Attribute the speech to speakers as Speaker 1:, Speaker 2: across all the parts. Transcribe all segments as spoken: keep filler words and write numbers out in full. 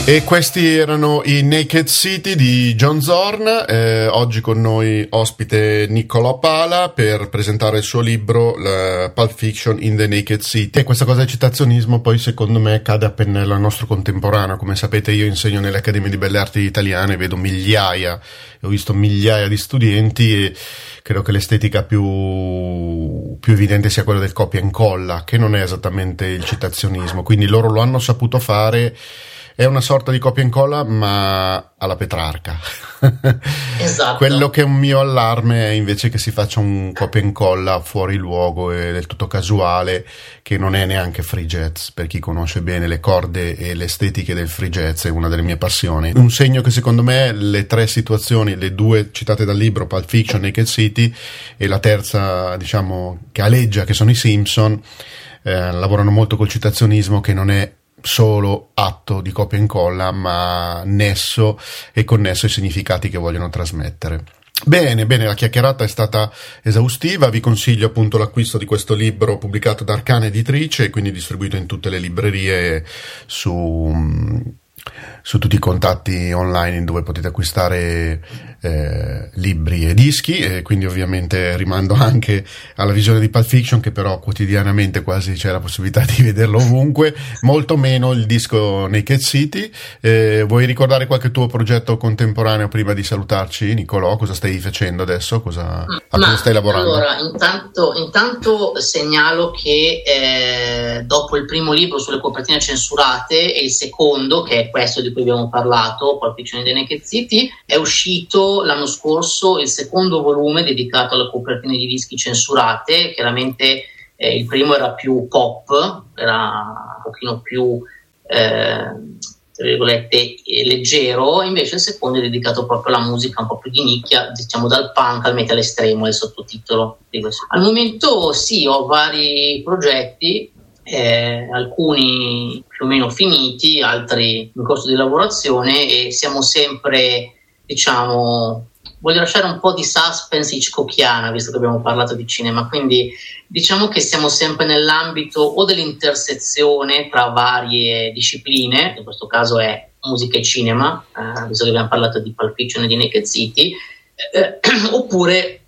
Speaker 1: E questi erano i Naked City di John Zorn. Eh, oggi con noi ospite Niccolò Pala per presentare il suo libro Pulp Fiction in the Naked City. E questa cosa del citazionismo poi secondo me cade a pennello al nostro contemporaneo. Come sapete io insegno nelle Accademie di Belle Arti Italiane, vedo migliaia, ho visto migliaia di studenti e credo che l'estetica più, più evidente sia quella del copia e incolla, che non è esattamente il citazionismo, quindi loro lo hanno saputo fare. È una sorta di copia e incolla, ma alla Petrarca.
Speaker 2: Esatto.
Speaker 1: Quello che è un mio allarme è invece che si faccia un copia e incolla fuori luogo e del tutto casuale, che non è neanche free jazz. Per chi conosce bene le corde e le estetiche del free jazz, è una delle mie passioni. Un segno che secondo me le tre situazioni, le due citate dal libro, Pulp Fiction, Naked City, e la terza, diciamo, che aleggia, che sono i Simpson, eh, lavorano molto col citazionismo, che non è solo atto di copia e incolla, ma nesso e connesso ai significati che vogliono trasmettere. Bene, bene, la chiacchierata è stata esaustiva, vi consiglio appunto l'acquisto di questo libro pubblicato da Arcana Editrice e quindi distribuito in tutte le librerie su, su tutti i contatti online dove potete acquistare eh, libri e dischi, e quindi ovviamente rimando anche alla visione di Pulp Fiction, che però quotidianamente quasi c'è la possibilità di vederlo ovunque, molto meno il disco Naked City. Eh, vuoi ricordare qualche tuo progetto contemporaneo prima di salutarci, Niccolò? Cosa stai facendo adesso? Cosa, a cosa stai lavorando?
Speaker 2: Allora, intanto, intanto segnalo che eh, dopo il primo libro sulle copertine censurate e il secondo, che è questo di cui abbiamo parlato, Pulp Fiction in the Naked City, è uscito l'anno scorso il secondo volume dedicato alle copertine di dischi censurate. Chiaramente eh, il primo era più pop, era un pochino più eh, tra virgolette leggero, invece il secondo è dedicato proprio alla musica un po' più di nicchia, diciamo dal punk al metal estremo, è il sottotitolo di questo. Al momento sì, ho vari progetti, eh, alcuni più o meno finiti, altri in corso di lavorazione, e siamo sempre, diciamo, voglio lasciare un po' di suspense hitchcockiana, visto che abbiamo parlato di cinema, quindi diciamo che siamo sempre nell'ambito o dell'intersezione tra varie discipline, in questo caso è musica e cinema, eh, visto che abbiamo parlato di Pulp Fiction e di Naked City, eh, oppure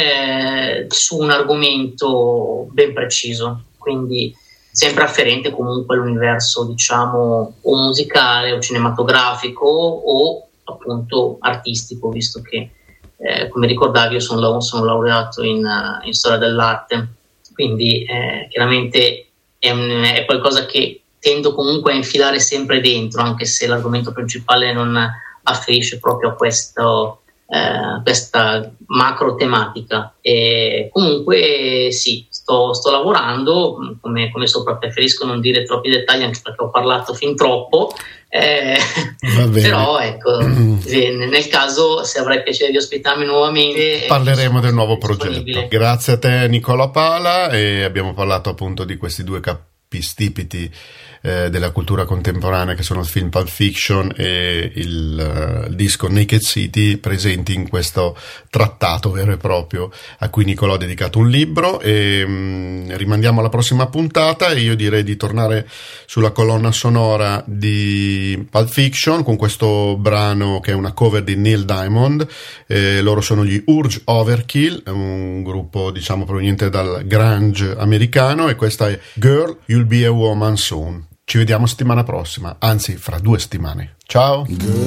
Speaker 2: eh, su un argomento ben preciso, quindi sempre afferente comunque all'universo, diciamo, o musicale o cinematografico o appunto artistico, visto che eh, come ricordavi io sono, sono laureato in, uh, in storia dell'arte, quindi eh, chiaramente è, un, è qualcosa che tendo comunque a infilare sempre dentro, anche se l'argomento principale non afferisce proprio a questo, eh, questa macro tematica. E comunque sì, sto, sto lavorando, come, come sopra preferisco non dire troppi dettagli anche perché ho parlato fin troppo. Eh, però ecco, nel caso, se avrai piacere di ospitarmi nuovamente,
Speaker 1: parleremo del nuovo progetto. Grazie a te Niccolò Pala, e abbiamo parlato appunto di questi due capistipiti eh, della cultura contemporanea che sono il film Pulp Fiction e il, uh, il disco Naked City, presenti in questo trattato vero e proprio a cui Niccolò ha dedicato un libro. E mh, rimandiamo alla prossima puntata, e io direi di tornare sulla colonna sonora di Pulp Fiction con questo brano che è una cover di Neil Diamond. Eh, loro sono gli Urge Overkill, un gruppo diciamo proveniente dal grunge americano, e questa è Girl You'll Be a Woman Soon. Ci vediamo settimana prossima, anzi fra due settimane. Ciao!